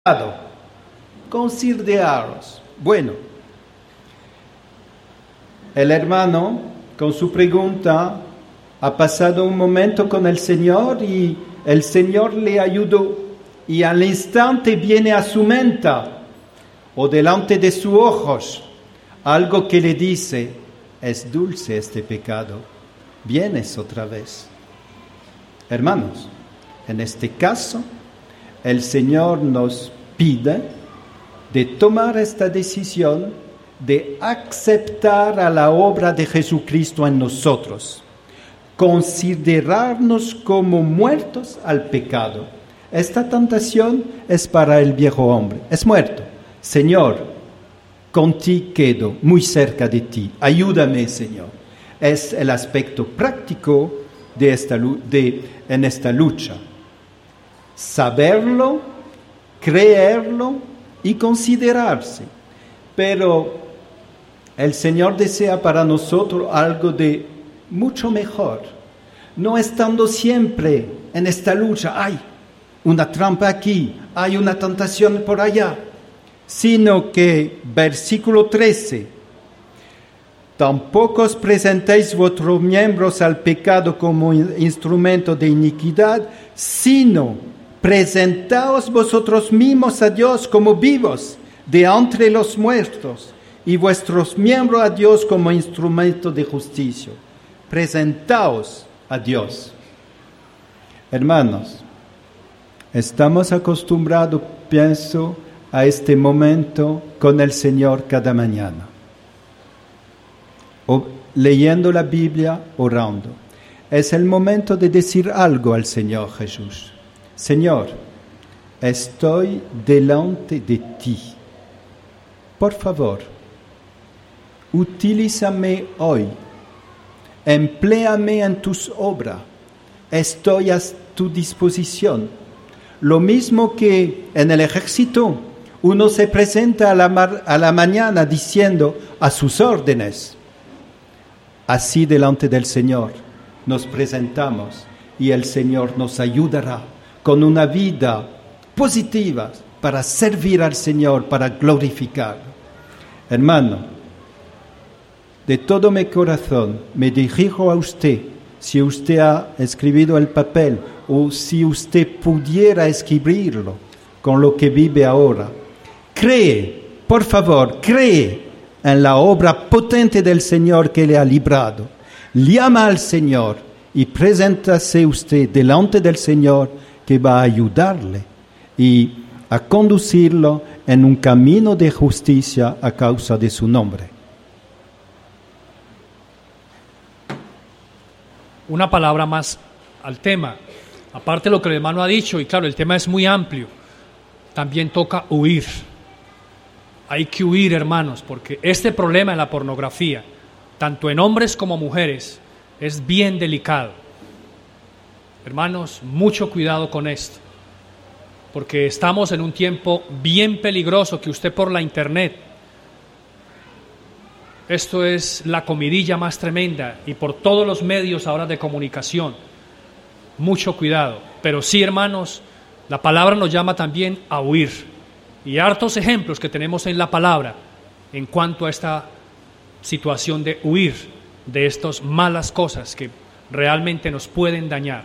Consideraros. Bueno, el hermano con su pregunta ha pasado un momento con el Señor y el Señor le ayudó y al instante viene a su mente o delante de sus ojos algo que le dice: es dulce este pecado, vienes otra vez. Hermanos, en este caso el Señor nos pide de tomar esta decisión de aceptar a la obra de Jesucristo en nosotros, considerarnos como muertos al pecado. Esta tentación es para el viejo hombre, es muerto. Señor, contigo quedo, muy cerca de ti, ayúdame, Señor. Es el aspecto práctico en esta lucha. Saberlo, creerlo y considerarse. Pero el Señor desea para nosotros algo de mucho mejor. No estando siempre en esta lucha, hay una trampa aquí, hay una tentación por allá, sino que, versículo 13, tampoco os presentéis vuestros miembros al pecado como instrumento de iniquidad, sino presentaos vosotros mismos a Dios como vivos de entre los muertos y vuestros miembros a Dios como instrumento de justicia. Presentaos a Dios. Hermanos, estamos acostumbrados, pienso, a este momento con el Señor cada mañana, o leyendo la Biblia, orando. Es el momento de decir algo al Señor Jesús. Señor, estoy delante de ti. Por favor, utilízame hoy. Empléame en tus obras. Estoy a tu disposición. Lo mismo que en el ejército, uno se presenta a la mañana diciendo a sus órdenes. Así delante del Señor nos presentamos y el Señor nos ayudará con una vida positiva para servir al Señor, para glorificarlo. Hermano, de todo mi corazón me dirijo a usted, si usted ha escrito el papel o si usted pudiera escribirlo con lo que vive ahora. Cree, por favor, cree en la obra potente del Señor que le ha librado. Llama al Señor y preséntase usted delante del Señor, que va a ayudarle y a conducirlo en un camino de justicia a causa de su nombre. Una palabra más al tema. Aparte de lo que el hermano ha dicho, y claro, el tema es muy amplio, también toca huir. Hay que huir, hermanos, porque este problema de la pornografía, tanto en hombres como mujeres, es bien delicado. Hermanos, mucho cuidado con esto, porque estamos en un tiempo bien peligroso que usted por la internet, esto es la comidilla más tremenda, y por todos los medios ahora de comunicación, mucho cuidado. Pero sí, hermanos, la palabra nos llama también a huir, y hartos ejemplos que tenemos en la palabra en cuanto a esta situación de huir de estas malas cosas que realmente nos pueden dañar.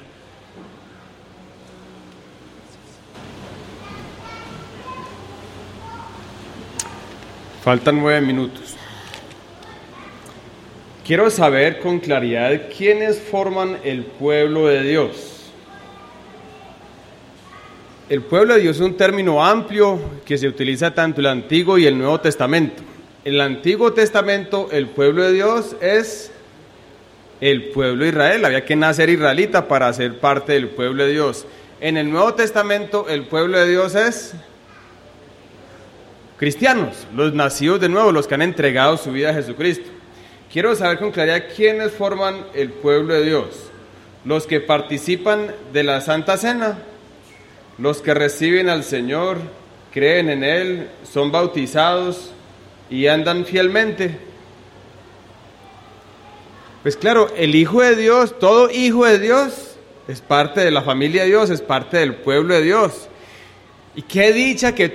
Faltan 9 minutos. Quiero saber con claridad quiénes forman el pueblo de Dios. El pueblo de Dios es un término amplio que se utiliza tanto en el Antiguo y el Nuevo Testamento. En el Antiguo Testamento, el pueblo de Dios es el pueblo de Israel. Había que nacer israelita para ser parte del pueblo de Dios. En el Nuevo Testamento, el pueblo de Dios es cristianos, los nacidos de nuevo, los que han entregado su vida a Jesucristo. Quiero saber con claridad quiénes forman el pueblo de Dios. Los que participan de la Santa Cena, los que reciben al Señor, creen en Él, son bautizados y andan fielmente. Pues claro, el Hijo de Dios, todo hijo de Dios, es parte de la familia de Dios, es parte del pueblo de Dios. Y qué dicha que